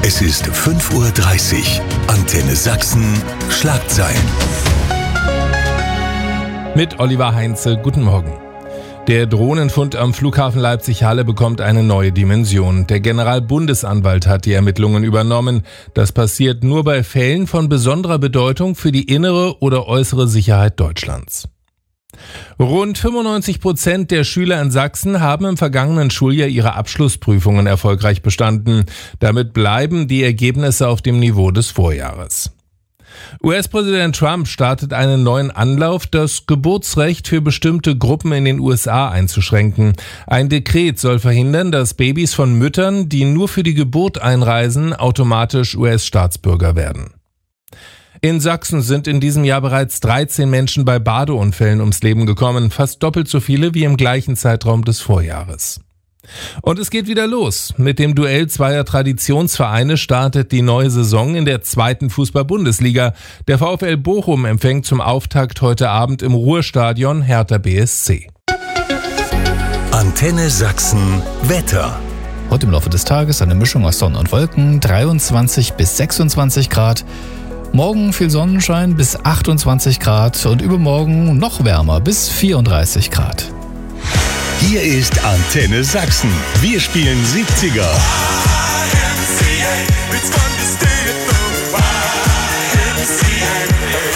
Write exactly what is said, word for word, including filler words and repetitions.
Es ist fünf Uhr dreißig. Antenne Sachsen. Schlagzeilen. Mit Oliver Heinze, guten Morgen. Der Drohnenfund am Flughafen Leipzig-Halle bekommt eine neue Dimension. Der Generalbundesanwalt hat die Ermittlungen übernommen. Das passiert nur bei Fällen von besonderer Bedeutung für die innere oder äußere Sicherheit Deutschlands. Rund fünfundneunzig Prozent der Schüler in Sachsen haben im vergangenen Schuljahr ihre Abschlussprüfungen erfolgreich bestanden. Damit bleiben die Ergebnisse auf dem Niveau des Vorjahres. U S-Präsident Trump startet einen neuen Anlauf, das Geburtsrecht für bestimmte Gruppen in den U S A einzuschränken. Ein Dekret soll verhindern, dass Babys von Müttern, die nur für die Geburt einreisen, automatisch U S-Staatsbürger werden. In Sachsen sind in diesem Jahr bereits dreizehn Menschen bei Badeunfällen ums Leben gekommen, fast doppelt so viele wie im gleichen Zeitraum des Vorjahres. Und es geht wieder los. Mit dem Duell zweier Traditionsvereine startet die neue Saison in der zweiten Fußball-Bundesliga. Der VfL Bochum empfängt zum Auftakt heute Abend im Ruhrstadion Hertha B S C. Antenne Sachsen Wetter. Heute im Laufe des Tages eine Mischung aus Sonne und Wolken, dreiundzwanzig bis sechsundzwanzig Grad. Morgen viel Sonnenschein bis achtundzwanzig Grad und übermorgen noch wärmer bis vierunddreißig Grad. Hier ist Antenne Sachsen. Wir spielen siebziger. Y M C A, it's fun to stay at the